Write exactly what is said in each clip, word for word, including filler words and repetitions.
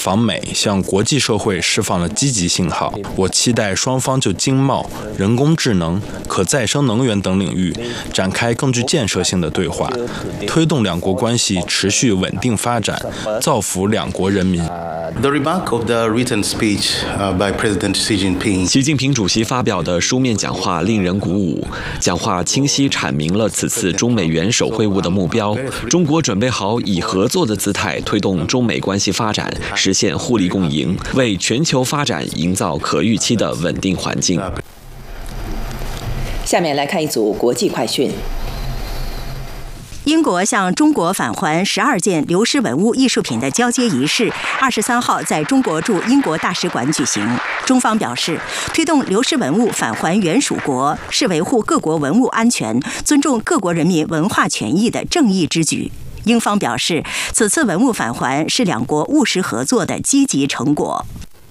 访美，向国际社会释放了积极信号。我期待双方就经贸、人工智能、可再生能源等领域展开更具建设性的对话，推动两国关系持续稳定发展，造福两国人民。 The remark of the written speech by President Xi Jinping. 习近平主席发表的书面讲话令人鼓舞，讲话清晰阐明了此次中美元首会晤的目标。中国准备好以合作的姿态推动中美关系发展，实现互利共赢，为全球发展营造可预期的稳定环境。 下面来看一组国际快讯。 英国向中国返还十二件流失文物艺术品的交接仪式，二十三号在中国驻英国大使馆举行。中方表示，推动流失文物返还原属国，是维护各国文物安全、尊重各国人民文化权益的正义之举。英方表示，此次文物返还是两国务实合作的积极成果。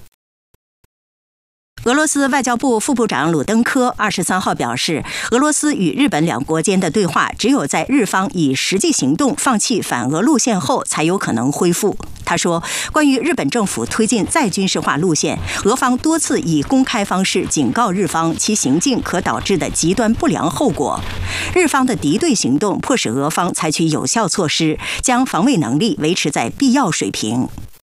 俄罗斯外交部副部长鲁登科二十三号表示，俄罗斯与日本两国间的对话只有在日方以实际行动放弃反俄路线后，才有可能恢复。他说，关于日本政府推进再军事化路线，俄方多次以公开方式警告日方其行径可导致的极端不良后果。日方的敌对行动迫使俄方采取有效措施，将防卫能力维持在必要水平。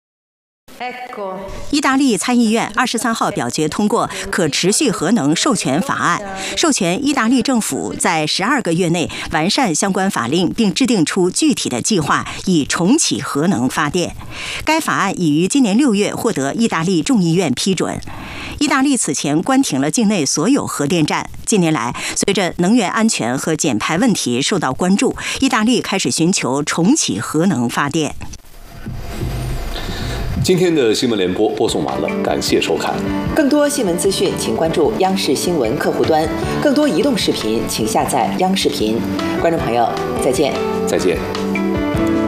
意大利参议院二十三号表决通过可持续核能授权法案，授权意大利政府在十二个月内完善相关法令，并制定出具体的计划，以重启核能发电。该法案已于今年六月获得意大利众议院批准。意大利此前关停了境内所有核电站。近年来，随着能源安全和减排问题受到关注，意大利开始寻求重启核能发电。 今天的新闻联播播送完了，感谢收看。 更多新闻资讯，请关注央视新闻客户端；更多移动视频，请下载央视频。观众朋友，再见。 再见。